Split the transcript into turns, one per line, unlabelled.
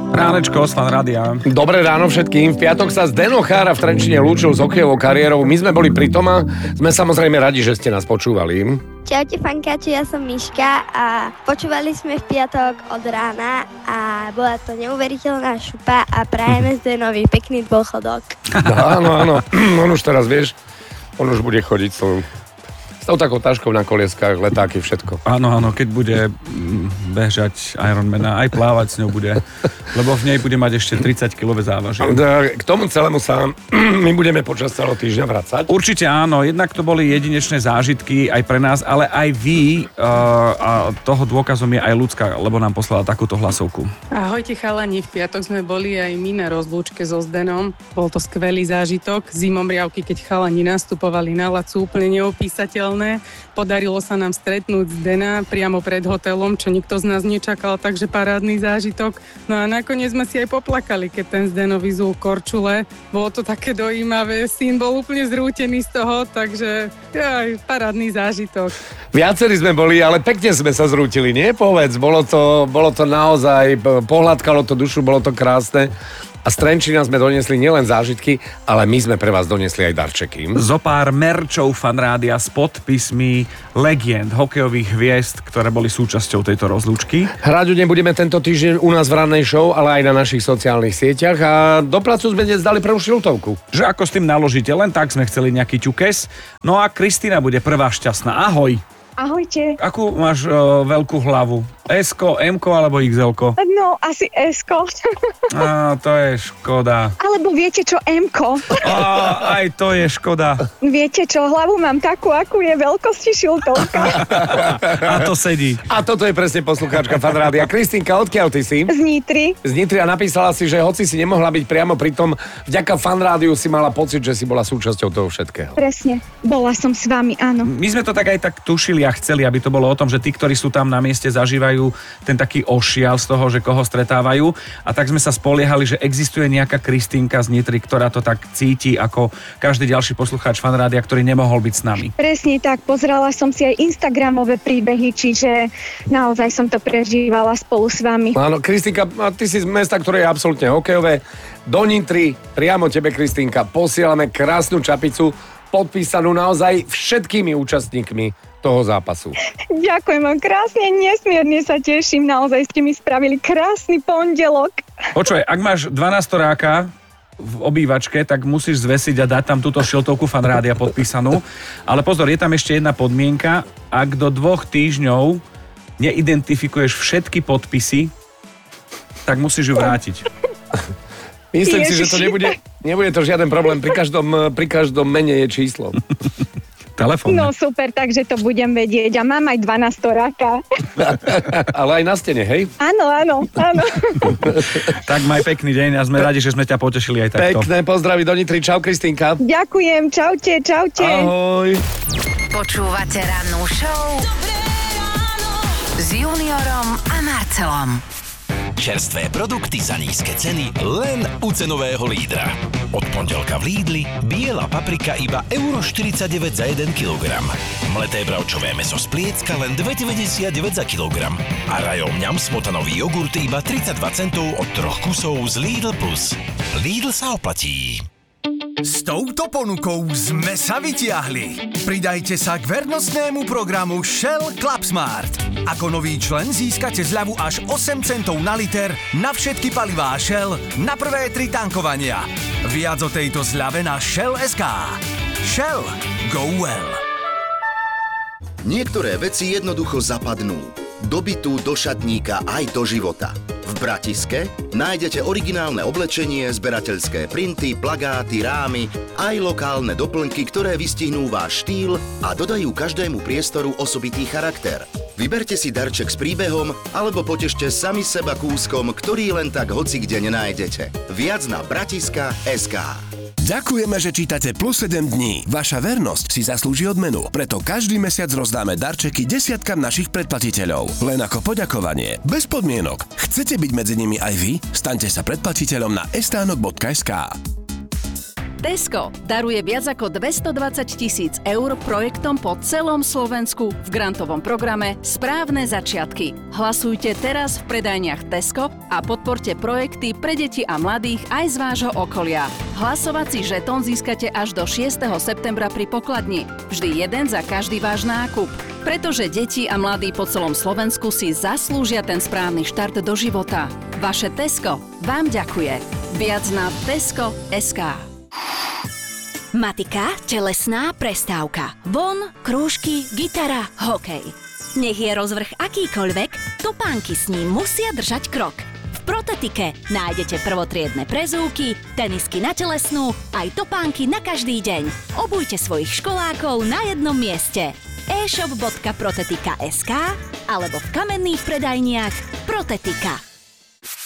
Ránečko z Fan Rádia.
Dobré ráno všetkým. V piatok sa Zdeno Chára v Trenčine lúčil s hokejovou kariérou. My sme boli pri tom a sme samozrejme radi, že ste nás počúvali.
Čaute fankáči, ja som Miška a počúvali sme v piatok od rána a bola to neuveriteľná šupa a prajeme Zdenovi pekný dôchodok.
Áno. On už teraz, vieš, on už bude chodiť s tou takou taškou na kolieskách, letáky, všetko.
Áno, keď bude bežať Ironmana, aj plávať s ňou bude, lebo v nej bude mať ešte 30 kg závažie.
K tomu celému sa my budeme počas celého týždňa vracať.
Určite áno, jednak to boli jedinečné zážitky aj pre nás, ale aj vy a toho dôkazom je aj ľudská, lebo nám poslala takúto hlasovku.
Ahojte chalani, v piatok sme boli aj my na rozlúčke so Zdenom. Bol to skvelý zážitok, zimomriavky, keď chalani nastupovali na Lacu, úplne neopísateľné. Podarilo sa nám stretnúť Zdena priamo pred hotelom, čo nikto z nás nečakal, takže parádny zážitok. No a nakoniec sme si aj poplakali, keď ten Zdeno vyzul korčule. Bolo to také dojímavé, syn bol úplne zrútený z toho, takže aj parádny zážitok.
Viacerí sme boli, ale pekne sme sa zrútili, nie? Povedz, bolo to naozaj, pohľadkalo to dušu, bolo to krásne. A z Trenčína sme doniesli nielen zážitky, ale my sme pre vás doniesli aj darčeky.
Zopár merčov Fan Rádia s podpismi legend, hokejových hviezd, ktoré boli súčasťou tejto rozlúčky.
Hrať nebudeme tento týždeň u nás v rannej show, ale aj na našich sociálnych sieťach a do placu sme dnes dali prvú šiltovku.
Že ako s tým naložíte, len tak sme chceli nejaký ťukes. No a Kristína bude prvá šťastná. Ahoj.
Ahojte.
Akú máš veľkú hlavu? S-ko, M-ko alebo XL-ko?
No, asi S-ko.
Á, to je škoda.
Alebo viete čo, M-ko?
Aj to je škoda.
Viete čo, hlavu mám takú, akú je veľkosti šiltovka.
A to sedí.
A toto je presne poslucháčka Fan Rádia. Kristínka, odkiaľ ty si?
Z Nitry.
Z Nitry a napísala si, že hoci si nemohla byť priamo pri tom, vďaka Fan Rádiu si mala pocit, že si bola súčasťou toho všetkého.
Presne, bola som s vami, áno.
My sme to tak aj tak tušili a chceli, aby to bolo o tom, že tí, ktorí sú tam na mieste, zažívajú ten taký ošial z toho, že koho stretávajú. A tak sme sa spoliehali, že existuje nejaká Kristínka z Nitry, ktorá to tak cíti ako každý ďalší poslucháč Fan Rádia, ktorý nemohol byť s nami.
Presne tak, pozerala som si aj instagramové príbehy, čiže naozaj som to prežívala spolu s vami.
Áno, Kristínka, ty si z mesta, ktoré je absolútne hokejové. Do Nitry, priamo tebe, Kristínka, posielame krásnu čapicu, podpísanú naozaj všetkými účastníkmi toho zápasu.
Ďakujem vám krásne, nesmierne sa teším, naozaj ste mi spravili krásny pondelok.
Počuj, ak máš 12-ráka v obývačke, tak musíš zvesiť a dať tam túto šiltovku Fan Rádia podpísanú. Ale pozor, je tam ešte jedna podmienka. Ak do 2 týždňov neidentifikuješ všetky podpisy, tak musíš ju vrátiť.
Myslím si, že to nebude to žiaden problém. Pri každom mene je číslo.
Telefónne.
No super, takže to budem vedieť. A mám aj 12-ráka.
Ale aj na stene, hej?
Áno.
Tak maj pekný deň a sme radi, že sme ťa potešili aj takto.
Pekné pozdraví do Nitry. Čau, Kristínka.
Ďakujem, čaute.
Ahoj.
Počúvate rannú show s Juniorom a Marcelom.
Čerstvé produkty za nízke ceny len u cenového lídra. Od pondelka v Lidli biela paprika iba €49 za 1 kg. Mleté bravčové mäso z Pliecka len 2,99 za kilogram. A rajom mňam smotanový jogurt iba 32 centov od 3 kusov z Lidl Plus. Lidl sa oplatí.
S touto ponukou sme sa vytiahli. Pridajte sa k vernostnému programu Shell Club Smart. Ako nový člen získate zľavu až 8 centov na liter na všetky palivá Shell na prvé 3 tankovania. Viac o tejto zľave na Shell.sk. Shell. Go well.
Niektoré veci jednoducho zapadnú. Do bytu, do šatníka aj do života. V Bratiske nájdete originálne oblečenie, zberateľské printy, plagáty, rámy, aj lokálne doplnky, ktoré vystihnú váš štýl a dodajú každému priestoru osobitý charakter. Vyberte si darček s príbehom alebo potešte sami seba kúskom, ktorý len tak hocikde nenájdete. Viac na bratiska.sk.
Ďakujeme, že čítate Plus 7 dní. Vaša vernosť si zaslúži odmenu. Preto každý mesiac rozdáme darčeky desiatkam našich predplatiteľov. Len ako poďakovanie. Bez podmienok. Chcete byť medzi nimi aj vy? Staňte sa predplatiteľom na estánok.sk.
Tesco daruje viac ako 220 000 eur projektom po celom Slovensku v grantovom programe Správne začiatky. Hlasujte teraz v predajniach Tesco a podporte projekty pre deti a mladých aj z vášho okolia. Hlasovací žetón získate až do 6. septembra pri pokladni. Vždy jeden za každý váš nákup. Pretože deti a mladí po celom Slovensku si zaslúžia ten správny štart do života. Vaše Tesco vám ďakuje. Viac na Tesco.sk.
Matika, telesná prestávka. Von, krúžky, gitara, hokej. Nech je rozvrh akýkoľvek, topánky s ním musia držať krok. V Protetike nájdete prvotriedne prezúky, tenisky na telesnú, aj topánky na každý deň. Obujte svojich školákov na jednom mieste. e-shop.protetika.sk alebo v kamenných predajniach Protetika.